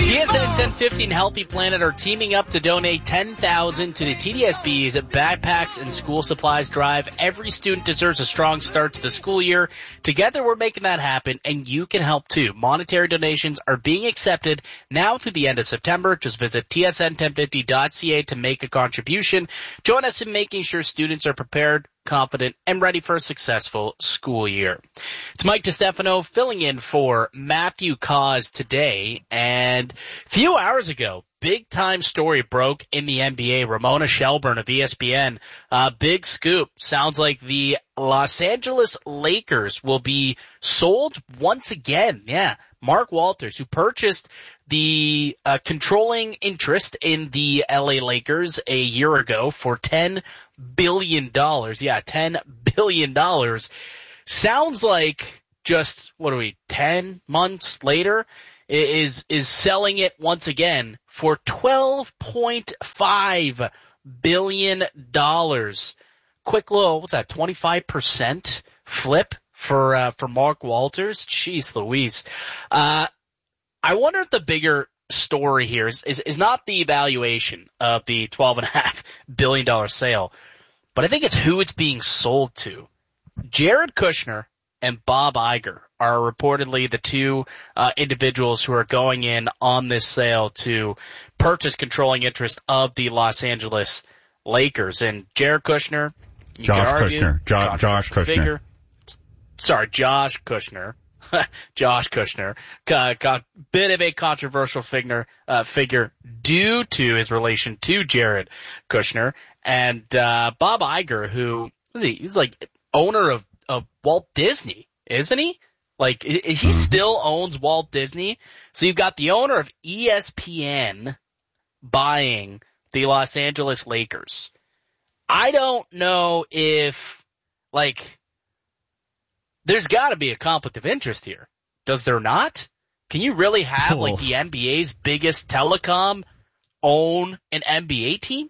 TSN 1050 and Healthy Planet are teaming up to donate $10,000 to the TDSB's Backpacks and School Supplies Drive. Every student deserves a strong start to the school year. Together, we're making that happen, and you can help too. Monetary donations are being accepted now through the end of September. Just visit tsn1050.ca to make a contribution. Join us in making sure students are prepared, confident, and ready for a successful school year. It's Mike DiStefano filling in for Matthew Cause today, and a few hours ago, big-time story broke in the NBA. Ramona Shelburne of ESPN, big scoop. Sounds like the Los Angeles Lakers will be sold once again. Yeah, Mark Walters, who purchased the controlling interest in the LA Lakers a year ago for $10 billion. Yeah, $10 billion. Sounds like just, 10 months later, is selling it once again for $12.5 billion. Quick little, 25% flip for Mark Walters? Jeez Louise. I wonder if the bigger story here is not the evaluation of the $12.5 billion sale, but I think it's who it's being sold to. Jared Kushner and Bob Iger are reportedly the two individuals who are going in on this sale to purchase controlling interest of the Los Angeles Lakers. And Jared Kushner, Josh Kushner. Josh Kushner. Josh Kushner, bit of a controversial figure due to his relation to Jared Kushner, and Bob Iger, who he's like owner of Walt Disney, isn't he? Like he still owns Walt Disney. So you've got the owner of ESPN buying the Los Angeles Lakers. I don't know if there's got to be a conflict of interest here. Does there not? Can you really have the NBA's biggest telecom own an NBA team?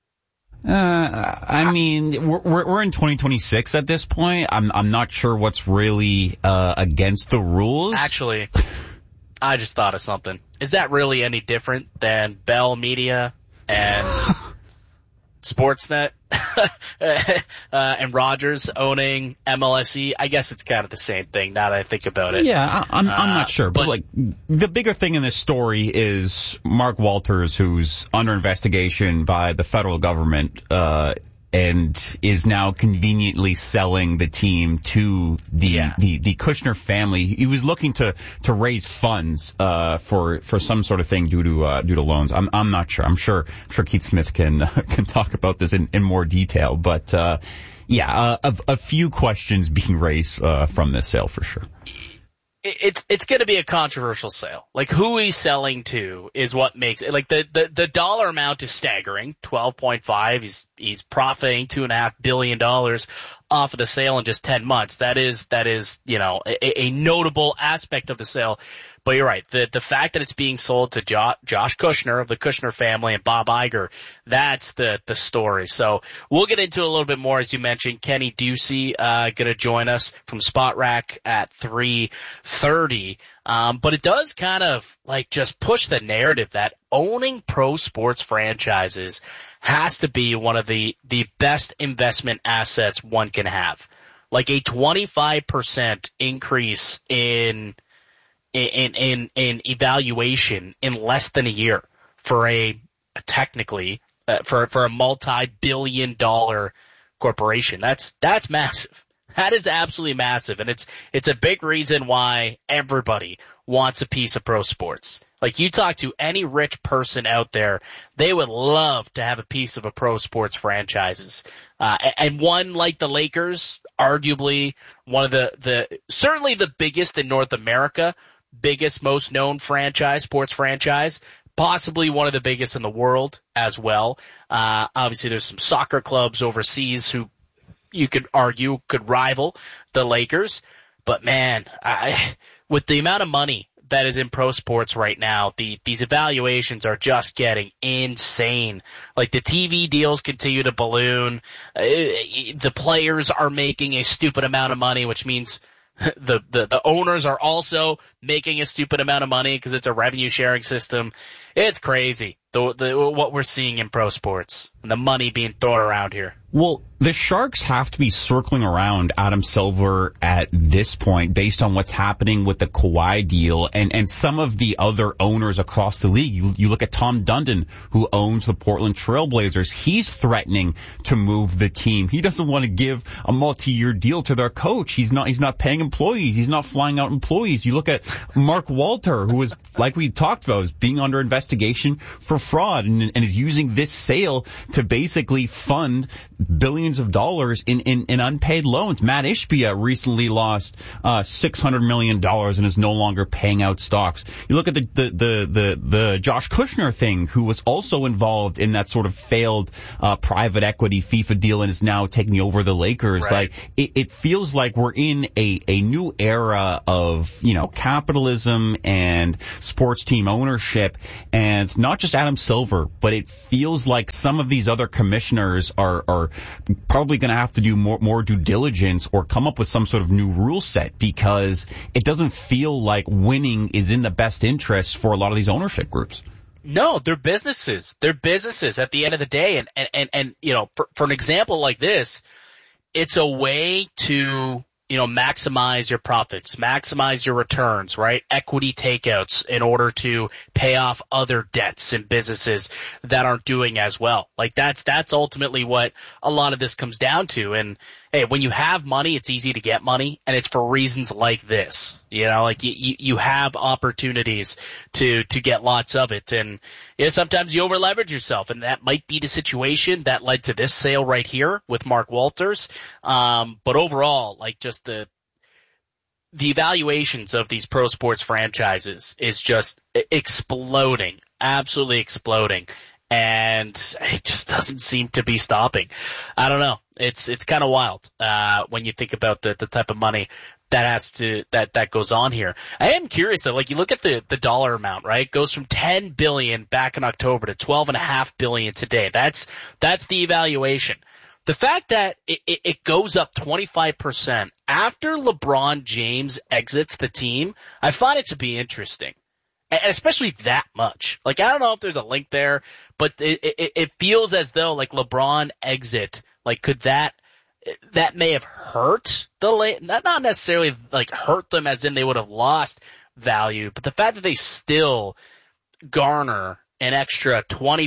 I mean, we're in 2026 at this point. I'm not sure what's really against the rules. Actually, I just thought of something. Is that really any different than Bell Media and Sportsnet and Rogers owning MLSE? I guess it's kind of the same thing now that I think about it. Yeah, I'm not sure. But the bigger thing in this story is Mark Walters, who's under investigation by the federal government, and is now conveniently selling the team to the Kushner family. He was looking to raise funds for some sort of thing due to loans. I'm not sure. I'm sure Keith Smith can talk about this in more detail. But a few questions being raised from this sale for sure. It's going to be a controversial sale. Like, who he's selling to is what makes it. Like, the dollar amount is staggering. 12.5. He's profiting $2.5 billion off of the sale in just 10 months. That is, a notable aspect of the sale. But you're right. The fact that it's being sold to Josh Kushner of the Kushner family and Bob Iger, that's the story. So we'll get into it a little bit more. As you mentioned, Kenny Ducey, gonna join us from Spot Rack at 3:30. But it does kind of just push the narrative that owning pro sports franchises has to be one of the best investment assets one can have. Like a 25% increase in evaluation in less than a year for a multi-billion dollar corporation. That's massive. That is absolutely massive. And it's a big reason why everybody wants a piece of pro sports. Like, you talk to any rich person out there, they would love to have a piece of a pro sports franchises. And one like the Lakers, arguably one of certainly the biggest in North America, biggest, most known sports franchise, possibly one of the biggest in the world as well. Obviously there's some soccer clubs overseas who you could argue could rival the Lakers. But man, with the amount of money that is in pro sports right now, these evaluations are just getting insane. Like, the TV deals continue to balloon. The players are making a stupid amount of money, which means The owners are also making a stupid amount of money because it's a revenue sharing system. It's crazy, what we're seeing in pro sports and the money being thrown around here. Well, the Sharks have to be circling around Adam Silver at this point based on what's happening with the Kawhi deal and some of the other owners across the league. You look at Tom Dundon, who owns the Portland Trailblazers. He's threatening to move the team. He doesn't want to give a multi-year deal to their coach. He's not paying employees. He's not flying out employees. You look at Mark Walter, who is, like we talked about, is being under investigation for fraud and is using this sale to basically fund billions of dollars in unpaid loans. Matt Ishbia recently lost $600 million and is no longer paying out stocks. You look at the Josh Kushner thing, who was also involved in that sort of failed private equity FIFA deal and is now taking over the Lakers. Right. Like it feels like we're in a new era of, capitalism and sports team ownership, and not just Adam Silver, but it feels like some of these other commissioners are probably going to have to do more due diligence or come up with some sort of new rule set, because it doesn't feel like winning is in the best interest for a lot of these ownership groups. No, they're businesses. They're businesses at the end of the day. And for an example like this, it's a way to, maximize your profits, maximize your returns, right? Equity takeouts in order to pay off other debts in businesses that aren't doing as well. Like that's ultimately what a lot of this comes down to. And hey, when you have money, it's easy to get money, and it's for reasons like this. You have opportunities to get lots of it. And sometimes you over leverage yourself, and that might be the situation that led to this sale right here with Mark Walters. But overall, like just the evaluations of these pro sports franchises is just exploding, absolutely exploding. And it just doesn't seem to be stopping. I don't know. It's kind of wild, when you think about the type of money that goes on here. I am curious though, like you look at the dollar amount, right? It goes from $10 billion back in October to $12.5 billion today. That's the evaluation. The fact that it goes up 25% after LeBron James exits the team, I find it to be interesting. And especially that much. Like, I don't know if there's a link there, but it feels as though like LeBron exit, like could that may have hurt not necessarily like hurt them as in they would have lost value, but the fact that they still garner an extra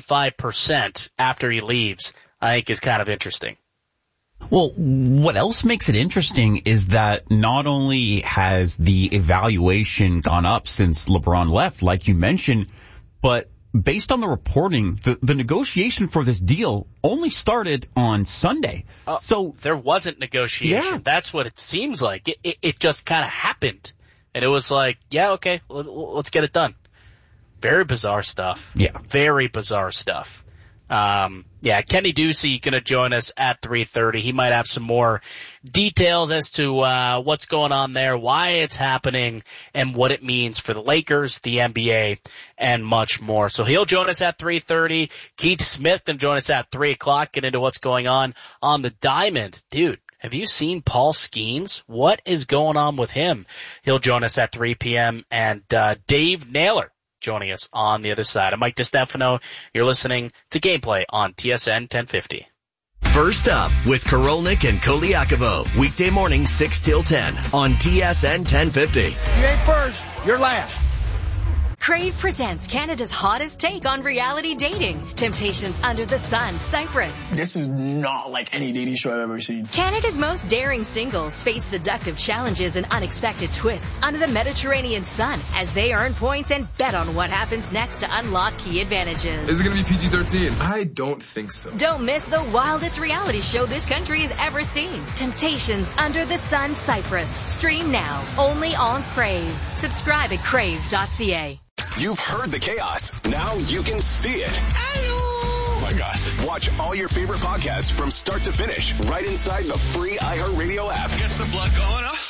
25% after he leaves, I think is kind of interesting. Well, what else makes it interesting is that not only has the evaluation gone up since LeBron left, like you mentioned, but based on the reporting, the negotiation for this deal only started on Sunday. So there wasn't negotiation. Yeah. That's what it seems like. It just kind of happened. And it was like, yeah, okay, let's get it done. Very bizarre stuff. Yeah. Very bizarre stuff. Kenny Ducey going to join us at 3:30. He might have some more details as to what's going on there, why it's happening, and what it means for the Lakers, the NBA, and much more. So he'll join us at 3:30. Keith Smith can join us at 3 o'clock, get into what's going on the diamond. Dude, have you seen Paul Skeens? What is going on with him? He'll join us at 3 p.m. And Dave Naylor joining us on the other side. I'm Mike DiStefano. You're listening to Gameplay on TSN 1050. First up with Korolnik and Koliakovo. Weekday morning 6 till 10 on TSN 1050. You ain't first, you're last. Crave presents Canada's hottest take on reality dating. Temptations Under the Sun, Cyprus. This is not like any dating show I've ever seen. Canada's most daring singles face seductive challenges and unexpected twists under the Mediterranean sun as they earn points and bet on what happens next to unlock key advantages. Is it going to be PG-13? I don't think so. Don't miss the wildest reality show this country has ever seen. Temptations Under the Sun, Cyprus. Stream now, only on Crave. Subscribe at crave.ca. You've heard the chaos. Now you can see it. Oh my gosh. Watch all your favorite podcasts from start to finish right inside the free iHeartRadio app. Gets the blood going.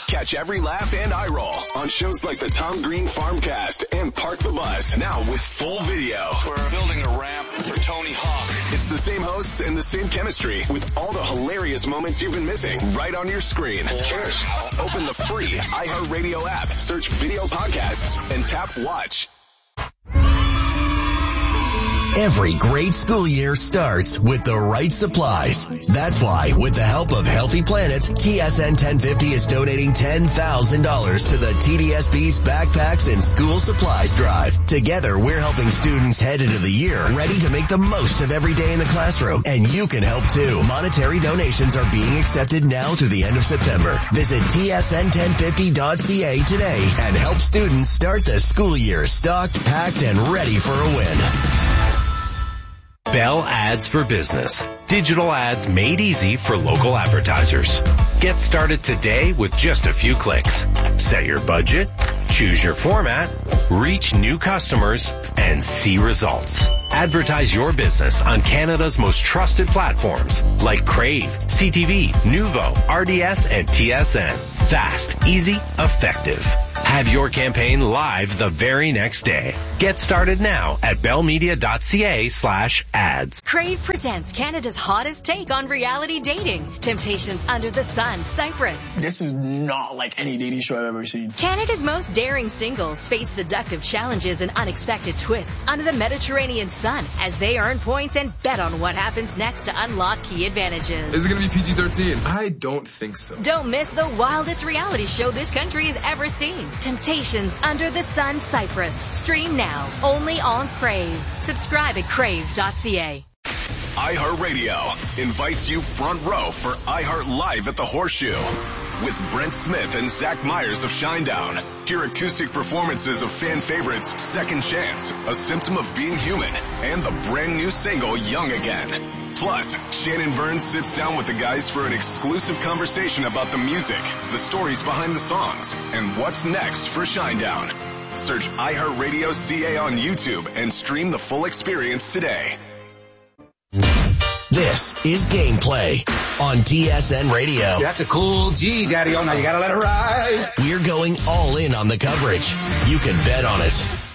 Catch every laugh and eye roll on shows like the Tom Green Farmcast and Park the Bus, now with full video. We're building a ramp for Tony Hawk. It's the same hosts and the same chemistry with all the hilarious moments you've been missing right on your screen. Cheers. Open the free iHeartRadio app, search video podcasts, and tap watch. Every great school year starts with the right supplies. That's why, with the help of Healthy Planet, TSN 1050 is donating $10,000 to the TDSB's Backpacks and School Supplies Drive. Together, we're helping students head into the year ready to make the most of every day in the classroom. And you can help too. Monetary donations are being accepted now through the end of September. Visit tsn1050.ca today and help students start the school year stocked, packed, and ready for a win. Bell Ads for Business. Digital ads made easy for local advertisers. Get started today with just a few clicks. Set your budget, choose your format, reach new customers, and see results. Advertise your business on Canada's most trusted platforms like Crave, CTV, Nuvo, RDS, and TSN. Fast, easy, effective. Have your campaign live the very next day. Get started now at bellmedia.ca/ads. Crave presents Canada's hottest take on reality dating. Temptations Under the Sun, Cyprus. This is not like any dating show I've ever seen. Canada's most daring singles face seductive challenges and unexpected twists under the Mediterranean sun as they earn points and bet on what happens next to unlock key advantages. Is it going to be PG-13? I don't think so. Don't miss the wildest reality show this country has ever seen. Temptations Under the Sun, Cyprus. Stream now, only on Crave. Subscribe at crave.ca. iHeartRadio invites you front row for iHeart Live at the Horseshoe with Brent Smith and Zach Myers of Shinedown. Hear acoustic performances of fan favorites Second Chance, A Symptom of Being Human, and the brand new single Young Again. Plus, Shannon Burns sits down with the guys for an exclusive conversation about the music, the stories behind the songs, and what's next for Shinedown. Search iHeartRadio CA on YouTube and stream the full experience today. This is Gameplay on TSN Radio. See, that's a cool G, Daddy. Oh, now you gotta let it ride. We're going all in on the coverage. You can bet on it.